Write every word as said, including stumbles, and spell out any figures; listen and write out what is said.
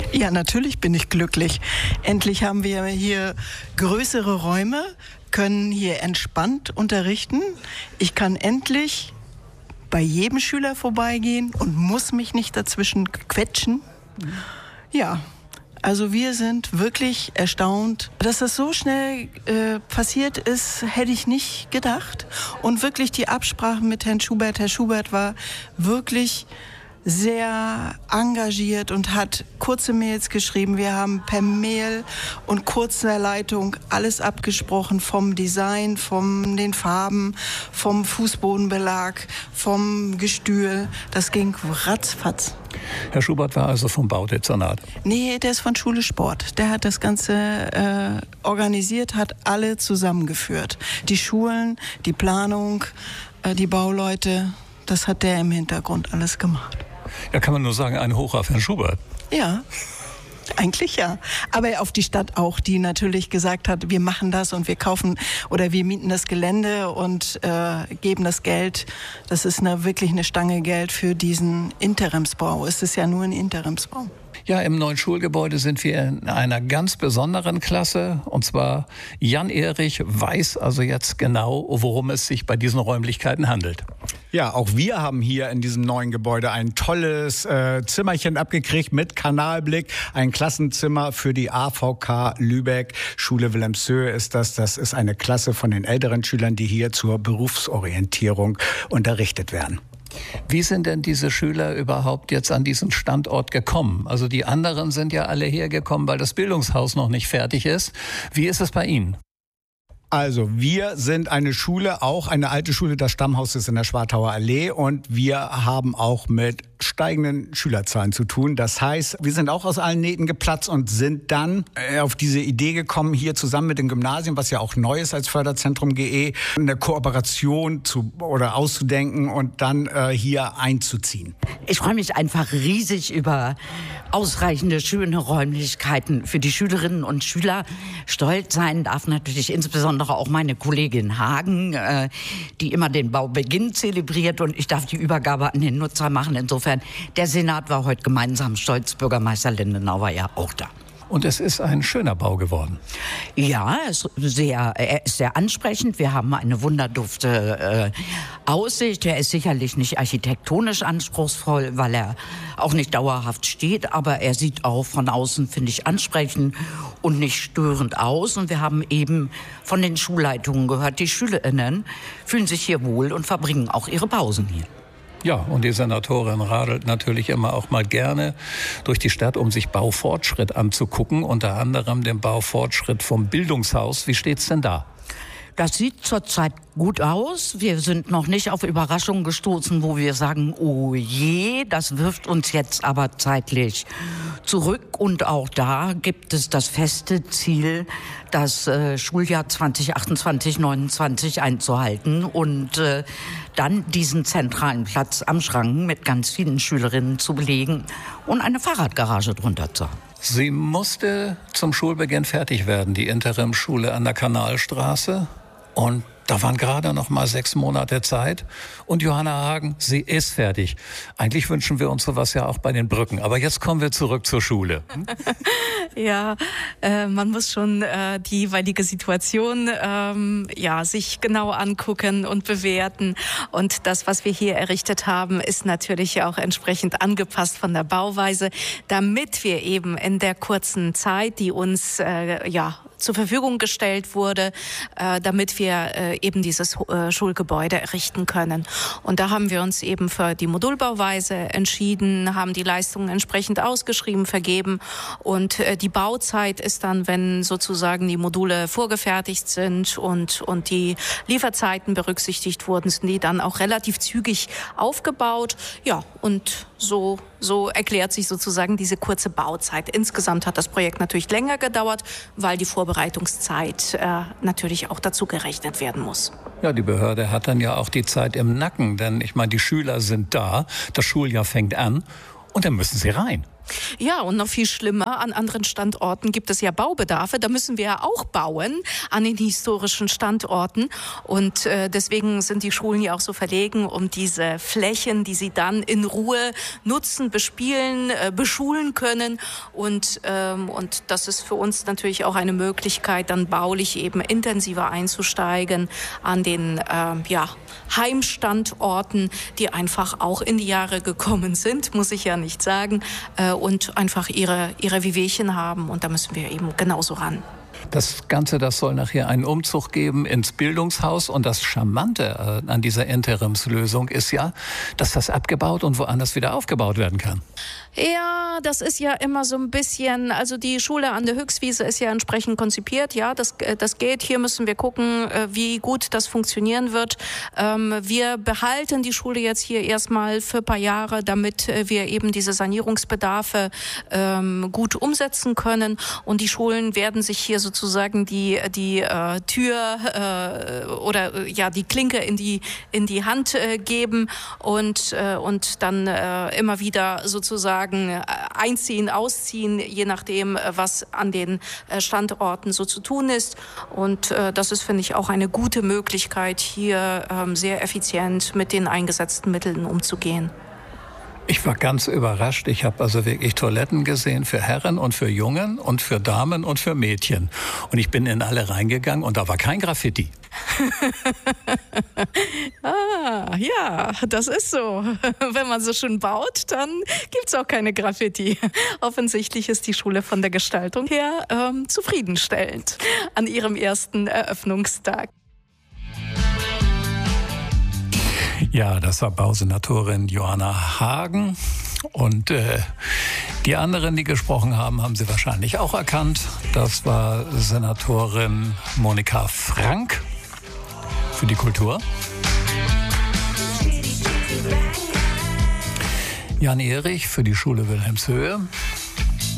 Ja, natürlich bin ich glücklich. Endlich haben wir hier größere Räume, können hier entspannt unterrichten. Ich kann endlich bei jedem Schüler vorbeigehen und muss mich nicht dazwischen quetschen. Ja, also wir sind wirklich erstaunt. Dass das so schnell äh, passiert ist, hätte ich nicht gedacht. Und wirklich die Absprache mit Herrn Schubert. Herr Schubert war wirklich sehr engagiert und hat kurze Mails geschrieben. Wir haben per Mail und kurzer Leitung alles abgesprochen, vom Design, von den Farben, vom Fußbodenbelag, vom Gestühl. Das ging ratzfatz. Herr Schubert war also vom Baudezernat? Nee, der ist von Schule Sport. Der hat das Ganze äh, organisiert, hat alle zusammengeführt. Die Schulen, die Planung, äh, die Bauleute, das hat der im Hintergrund alles gemacht. Ja, kann man nur sagen, ein Hoch auf Herrn Schubert. Ja, eigentlich ja. Aber auf die Stadt auch, die natürlich gesagt hat, wir machen das und wir kaufen oder wir mieten das Gelände und äh, geben das Geld. Das ist eine, wirklich eine Stange Geld für diesen Interimsbau. Es ist ja nur ein Interimsbau. Ja, im neuen Schulgebäude sind wir in einer ganz besonderen Klasse. Und zwar Jan-Erich weiß also jetzt genau, worum es sich bei diesen Räumlichkeiten handelt. Ja, auch wir haben hier in diesem neuen Gebäude ein tolles äh, Zimmerchen abgekriegt mit Kanalblick. Ein Klassenzimmer für die A V K Lübeck. Schule Wilhelmshöhe ist das. Das ist eine Klasse von den älteren Schülern, die hier zur Berufsorientierung unterrichtet werden. Wie sind denn diese Schüler überhaupt jetzt an diesen Standort gekommen? Also die anderen sind ja alle hergekommen, weil das Bildungshaus noch nicht fertig ist. Wie ist es bei Ihnen? Also wir sind eine Schule, auch eine alte Schule, das Stammhaus ist in der Schwartauer Allee und wir haben auch mit steigenden Schülerzahlen zu tun. Das heißt, wir sind auch aus allen Nähten geplatzt und sind dann auf diese Idee gekommen, hier zusammen mit dem Gymnasium, was ja auch neu ist als Förderzentrum G E, eine Kooperation zu oder auszudenken und dann äh, hier einzuziehen. Ich freue mich einfach riesig über ausreichende, schöne Räumlichkeiten für die Schülerinnen und Schüler. Stolz sein darf natürlich insbesondere auch meine Kollegin Hagen, äh, die immer den Baubeginn zelebriert und ich darf die Übergabe an den Nutzer machen. Insofern, der Senat war heute gemeinsam stolz, Bürgermeister Lindenau war ja auch da. Und es ist ein schöner Bau geworden. Ja, er ist sehr, er ist sehr ansprechend. Wir haben eine wunderdufte äh, Aussicht. Er ist sicherlich nicht architektonisch anspruchsvoll, weil er auch nicht dauerhaft steht. Aber er sieht auch von außen, finde ich, ansprechend und nicht störend aus. Und wir haben eben von den Schulleitungen gehört, die SchülerInnen fühlen sich hier wohl und verbringen auch ihre Pausen hier. Ja, und die Senatorin radelt natürlich immer auch mal gerne durch die Stadt, um sich Baufortschritt anzugucken, unter anderem den Baufortschritt vom Bildungshaus. Wie steht's denn da? Das sieht zurzeit gut aus. Wir sind noch nicht auf Überraschungen gestoßen, wo wir sagen, oh je, das wirft uns jetzt aber zeitlich zurück. Und auch da gibt es das feste Ziel, das äh, Schuljahr zwanzig achtundzwanzig neunundzwanzig einzuhalten und äh, dann diesen zentralen Platz am Schranken mit ganz vielen Schülerinnen zu belegen und eine Fahrradgarage drunter zu haben. Sie musste zum Schulbeginn fertig werden, die Interimsschule an der Kanalstraße. Und da waren gerade noch mal sechs Monate Zeit. Und Johanna Hagen, sie ist fertig. Eigentlich wünschen wir uns sowas ja auch bei den Brücken. Aber jetzt kommen wir zurück zur Schule. Ja, äh, man muss schon äh, die jeweilige Situation ähm, ja, sich genau angucken und bewerten. Und das, was wir hier errichtet haben, ist natürlich auch entsprechend angepasst von der Bauweise, damit wir eben in der kurzen Zeit, die uns äh, ja zur Verfügung gestellt wurde, äh, damit wir äh, eben dieses äh, Schulgebäude errichten können. Und da haben wir uns eben für die Modulbauweise entschieden, haben die Leistungen entsprechend ausgeschrieben, vergeben und äh, die Bauzeit ist dann, wenn sozusagen die Module vorgefertigt sind und, und die Lieferzeiten berücksichtigt wurden, sind die dann auch relativ zügig aufgebaut. Ja, und so, so erklärt sich sozusagen diese kurze Bauzeit. Insgesamt hat das Projekt natürlich länger gedauert, weil die Vorbereitungszeit äh, natürlich auch dazu gerechnet werden muss. Ja, die Behörde hat dann ja auch die Zeit im Nacken, denn ich meine, die Schüler sind da, das Schuljahr fängt an und dann müssen sie rein. Ja, und noch viel schlimmer, an anderen Standorten gibt es ja Baubedarfe. Da müssen wir ja auch bauen an den historischen Standorten. Und äh, deswegen sind die Schulen ja auch so verlegen, um diese Flächen, die sie dann in Ruhe nutzen, bespielen, äh, beschulen können. Und, ähm, und das ist für uns natürlich auch eine Möglichkeit, dann baulich eben intensiver einzusteigen an den ähm, ja, Heimstandorten, die einfach auch in die Jahre gekommen sind, muss ich ja nicht sagen, äh, und einfach ihre, ihre Wehwehchen haben. Und da müssen wir eben genauso ran. Das Ganze, das soll nachher einen Umzug geben ins Bildungshaus. Und das Charmante an dieser Interimslösung ist ja, dass das abgebaut und woanders wieder aufgebaut werden kann. Ja, das ist ja immer so ein bisschen, also die Schule an der Höchstwiese ist ja entsprechend konzipiert, ja, das, das geht. Hier müssen wir gucken, wie gut das funktionieren wird. Wir behalten die Schule jetzt hier erstmal für ein paar Jahre, damit wir eben diese Sanierungsbedarfe gut umsetzen können. Und die Schulen werden sich hier sozusagen die, die Tür oder ja die Klinke in die, in die Hand geben und, und dann immer wieder sozusagen einziehen, ausziehen, je nachdem, was an den Standorten so zu tun ist. Und äh, das ist, finde ich, auch eine gute Möglichkeit, hier ähm, sehr effizient mit den eingesetzten Mitteln umzugehen. Ich war ganz überrascht. Ich habe also wirklich Toiletten gesehen für Herren und für Jungen und für Damen und für Mädchen. Und ich bin in alle reingegangen und da war kein Graffiti. Ah, ja, das ist so. Wenn man so schön baut, dann gibt's auch keine Graffiti. Offensichtlich ist die Schule von der Gestaltung her ähm, zufriedenstellend an ihrem ersten Eröffnungstag. Ja, das war Bausenatorin Johanna Hagen. Und äh, die anderen, die gesprochen haben, haben Sie wahrscheinlich auch erkannt. Das war Senatorin Monika Frank für die Kultur. Jan Erich für die Schule Wilhelmshöhe.